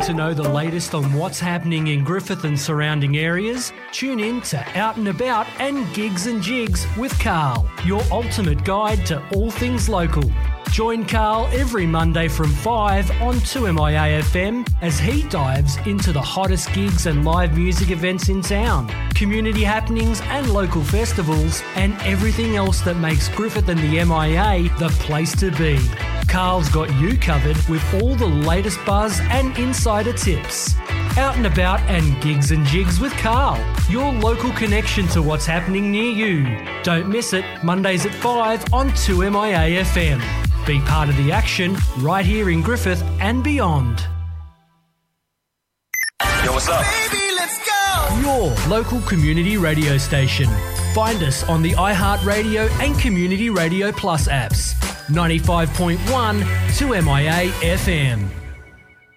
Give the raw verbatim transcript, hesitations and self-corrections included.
to know the latest on what's happening in Griffith and surrounding areas? Tune in to Out and About and Gigs and Jigs with Carl, your ultimate guide to all things local. Join Carl every Monday from five on two M I A F M as he dives into the hottest gigs and live music events in town, community happenings and local festivals, and everything else that makes Griffith and the M I A the place to be. Carl's got you covered with all the latest buzz and insider tips. Out and About and Gigs and Jigs with Carl, your local connection to what's happening near you. Don't miss it, Mondays at five on two M I A F M. Be part of the action right here in Griffith and beyond. Yo, what's up? Baby, let's go! Your local community radio station. Find us on the iHeartRadio and Community Radio Plus apps. ninety-five point one two M I A F M.